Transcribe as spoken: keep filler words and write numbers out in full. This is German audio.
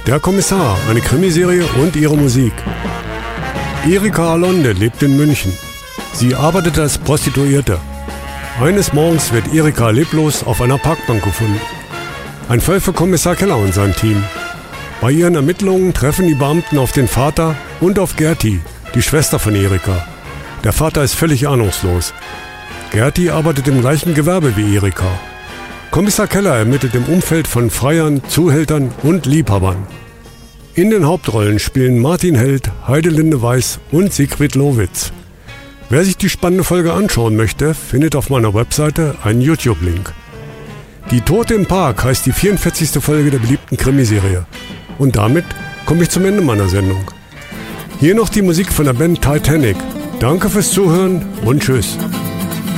Der Kommissar, eine Krimiserie und ihre Musik. Erika Alonde lebt in München. Sie arbeitet als Prostituierte. Eines Morgens wird Erika leblos auf einer Parkbank gefunden. Ein Fall für Kommissar Keller und sein Team. Bei ihren Ermittlungen treffen die Beamten auf den Vater und auf Gerti, die Schwester von Erika. Der Vater ist völlig ahnungslos. Gerti arbeitet im gleichen Gewerbe wie Erika. Kommissar Keller ermittelt im Umfeld von Freiern, Zuhältern und Liebhabern. In den Hauptrollen spielen Martin Held, Heidelinde Weiß und Sigrid Lowitz. Wer sich die spannende Folge anschauen möchte, findet auf meiner Webseite einen YouTube-Link. Die Tote im Park heißt die vierundvierzigste Folge der beliebten Krimiserie. Und damit komme ich zum Ende meiner Sendung. Hier noch die Musik von der Band Titanic. Danke fürs Zuhören und tschüss.